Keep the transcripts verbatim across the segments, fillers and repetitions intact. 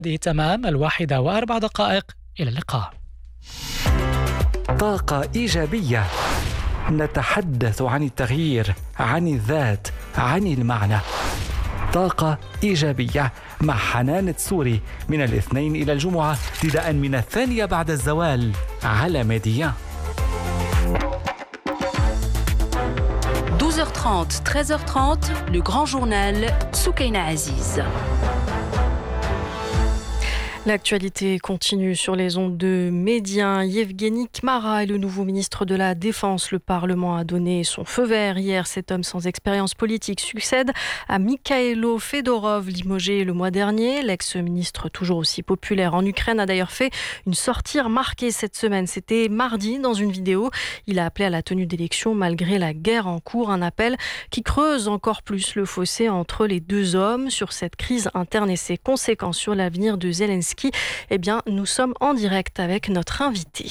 تمام الواحدة وأربع دقائق. إلى اللقاء. طاقة إيجابية، نتحدث عن التغيير، عن الذات، عن المعنى. طاقة إيجابية مع حنان التسوري من الاثنين إلى الجمعة ابتداء من الثانية بعد الزوال على ميديا. douze heures trente, treize heures trente, le grand journal Soukaina Aziz. L'actualité continue sur les ondes de Média. Yevgeny Kmara est le nouveau ministre de la Défense. Le Parlement a donné son feu vert hier. Cet homme sans expérience politique succède à Mikhailo Fedorov, limogé le mois dernier. L'ex-ministre, toujours aussi populaire en Ukraine, a d'ailleurs fait une sortie remarquée cette semaine. C'était mardi dans une vidéo. Il a appelé à la tenue d'élections malgré la guerre en cours. Un appel qui creuse encore plus le fossé entre les deux hommes sur cette crise interne et ses conséquences sur l'avenir de Zelensky. Eh bien, nous sommes en direct avec notre invité.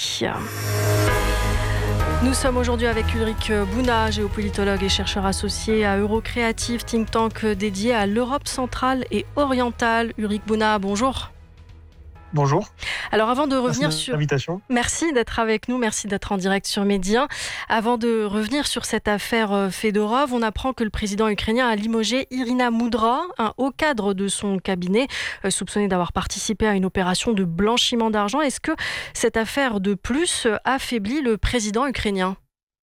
Nous sommes aujourd'hui avec Ulrich Bouna, géopolitologue et chercheur associé à Eurocreative, think tank dédié à l'Europe centrale et orientale. Ulrich Bouna, bonjour. Bonjour. Alors avant de revenir merci sur l'invitation. Merci d'être avec nous, merci d'être en direct sur Média. Avant de revenir sur cette affaire Fedorov, on apprend que le président ukrainien a limogé Irina Moudra, un haut cadre de son cabinet, soupçonné d'avoir participé à une opération de blanchiment d'argent. Est-ce que cette affaire de plus affaiblit le président ukrainien ?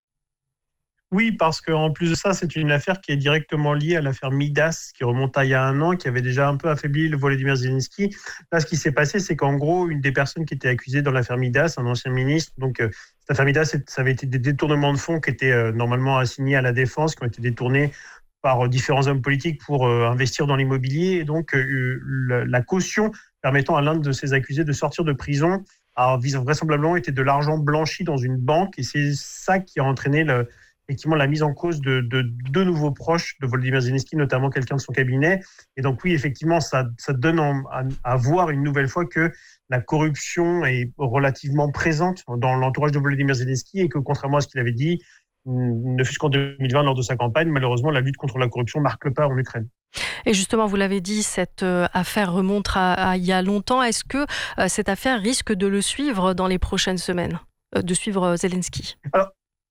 Oui, parce qu'en plus de ça, c'est une affaire qui est directement liée à l'affaire Midas, qui remonte à il y a un an, qui avait déjà un peu affaibli le Volodymyr Zelensky. Là, ce qui s'est passé, c'est qu'en gros, une des personnes qui était accusée dans l'affaire Midas, un ancien ministre, donc euh, cette affaire Midas, ça avait été des détournements de fonds qui étaient euh, normalement assignés à la défense, qui ont été détournés par euh, différents hommes politiques pour euh, investir dans l'immobilier. Et donc, euh, la, la caution permettant à l'un de ces accusés de sortir de prison a vraisemblablement été de l'argent blanchi dans une banque. Et c'est ça qui a entraîné le effectivement la mise en cause de deux de nouveaux proches de Volodymyr Zelensky, notamment quelqu'un de son cabinet. Et donc oui, effectivement, ça, ça donne en, à, à voir une nouvelle fois que la corruption est relativement présente dans l'entourage de Volodymyr Zelensky et que contrairement à ce qu'il avait dit, ne fût-ce qu'en deux mille vingt, lors de sa campagne, malheureusement, la lutte contre la corruption marque le pas en Ukraine. Et justement, vous l'avez dit, cette affaire remonte à, à il y a longtemps. Est-ce que euh, cette affaire risque de le suivre dans les prochaines semaines, euh, de suivre Zelensky ? Alors,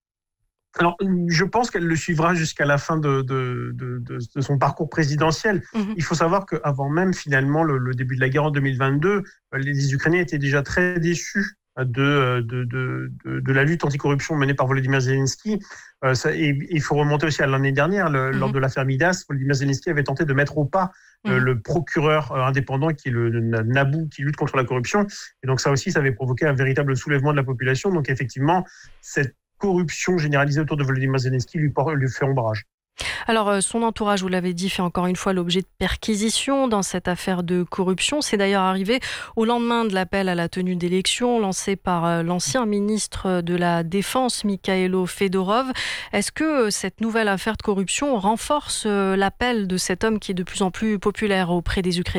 Alors, je pense qu'elle le suivra jusqu'à la fin de, de, de, de, de son parcours présidentiel. Mmh. Il faut savoir qu'avant même, finalement, le, le début de la guerre en deux mille vingt-deux, les Ukrainiens étaient déjà très déçus de, de, de, de, de la lutte anticorruption menée par Volodymyr Zelensky. Euh, ça, et il faut remonter aussi à l'année dernière, le, mmh. lors de l'affaire Midas, Volodymyr Zelensky avait tenté de mettre au pas mmh. euh, le procureur indépendant qui est le, le Nabou, qui lutte contre la corruption. Et donc ça aussi, ça avait provoqué un véritable soulèvement de la population. Donc effectivement, cette corruption généralisée autour de Volodymyr Zelensky lui, lui fait ombrage. Alors, son entourage, vous l'avez dit, fait encore une fois l'objet de perquisitions dans cette affaire de corruption. C'est d'ailleurs arrivé au lendemain de l'appel à la tenue d'élections lancé par l'ancien ministre de la Défense, Mikhailo Fedorov. Est-ce que cette nouvelle affaire de corruption renforce l'appel de cet homme qui est de plus en plus populaire auprès des Ukrainiens ?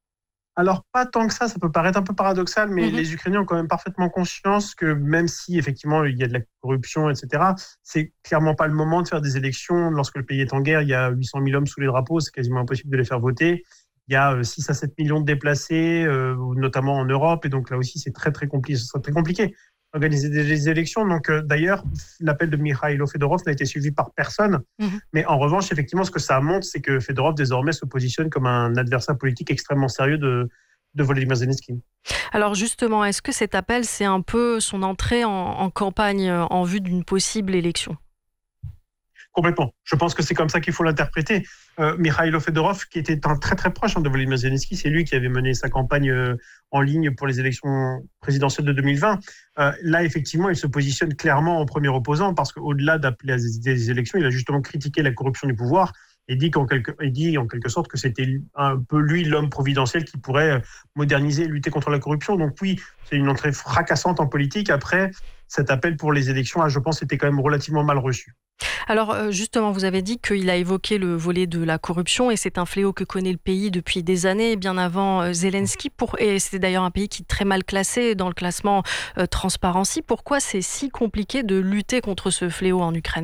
Alors, pas tant que ça, ça peut paraître un peu paradoxal, mais mmh. les Ukrainiens ont quand même parfaitement conscience que même si, effectivement, il y a de la corruption, et cetera, c'est clairement pas le moment de faire des élections. Lorsque le pays est en guerre, il y a huit cent mille hommes sous les drapeaux, c'est quasiment impossible de les faire voter. Il y a six à sept millions de déplacés, euh, notamment en Europe, et donc là aussi, c'est très, très compliqué. Ce serait très compliqué d'organiser des élections. Donc, euh, d'ailleurs, l'appel de Mikhailo Fedorov n'a été suivi par personne. Mmh. Mais en revanche, effectivement, ce que ça montre, c'est que Fedorov, désormais, se positionne comme un adversaire politique extrêmement sérieux de, de Volodymyr Zelensky. Alors justement, est-ce que cet appel, c'est un peu son entrée en, en campagne en vue d'une possible élection ? Complètement. Je pense que c'est comme ça qu'il faut l'interpréter. Euh, Mikhailo Fedorov, qui était un très très proche hein, de Volodymyr Zelensky, c'est lui qui avait mené sa campagne euh, en ligne pour les élections présidentielles de deux mille vingt. Euh, là, effectivement, il se positionne clairement en premier opposant parce qu'au-delà d'appeler à des élections, il a justement critiqué la corruption du pouvoir et dit, qu'en quelque, et dit en quelque sorte que c'était un peu lui l'homme providentiel qui pourrait moderniser et lutter contre la corruption. Donc oui, c'est une entrée fracassante en politique. Après, cet appel pour les élections, je pense, était quand même relativement mal reçu. Alors justement, vous avez dit qu'il a évoqué le volet de la corruption et c'est un fléau que connaît le pays depuis des années, bien avant Zelensky. Pour... Et c'est d'ailleurs un pays qui est très mal classé dans le classement euh, Transparency. Pourquoi c'est si compliqué de lutter contre ce fléau en Ukraine ?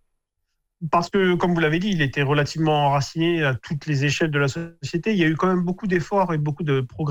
Parce que, comme vous l'avez dit, il était relativement enraciné à toutes les échelles de la société. Il y a eu quand même beaucoup d'efforts et beaucoup de progrès